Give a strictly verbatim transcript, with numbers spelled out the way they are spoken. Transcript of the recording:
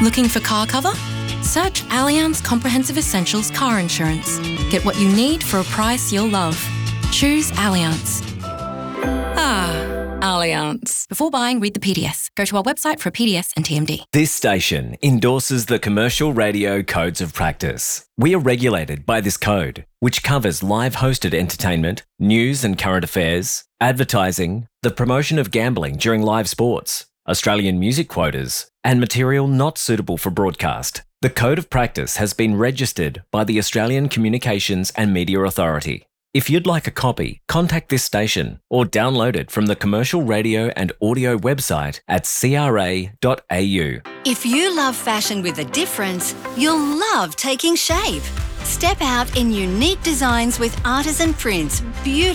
Looking for car cover? Search Allianz Comprehensive Essentials Car Insurance. Get what you need for a price you'll love. Choose Allianz. Ah, Allianz. Before buying, read the P D S. Go to our website for a P D S and T M D. This station endorses the Commercial Radio Codes of Practice. We are regulated by this code, which covers live hosted entertainment, news and current affairs, advertising, the promotion of gambling during live sports, Australian music quotas, and material not suitable for broadcast. The Code of Practice has been registered by the Australian Communications and Media Authority. If you'd like a copy, contact this station or download it from the Commercial Radio and Audio website at c r a dot a u. If you love fashion with a difference, you'll love taking shape. Step out in unique designs with artisan prints, beautiful